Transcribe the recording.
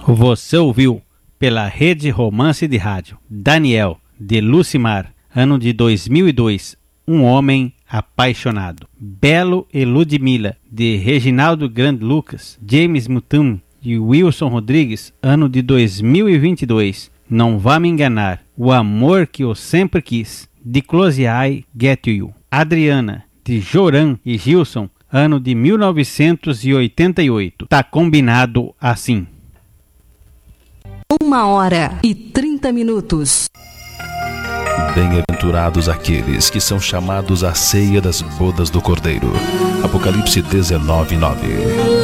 Você ouviu pela Rede Romance de Rádio Daniel, de Lucimar, ano de 2002, Um Homem Apaixonado. Belo e Ludmilla, de Reginaldo Grande Lucas, James Mutum e Wilson Rodrigues, ano de 2022, Não Vá Me Enganar, O Amor Que Eu Sempre Quis, de Close I Get You. Adriana, de Joran e Gilson, ano de 1988. Tá combinado assim. 1h30. Bem-aventurados aqueles que são chamados à ceia das bodas do Cordeiro. Apocalipse 19:9.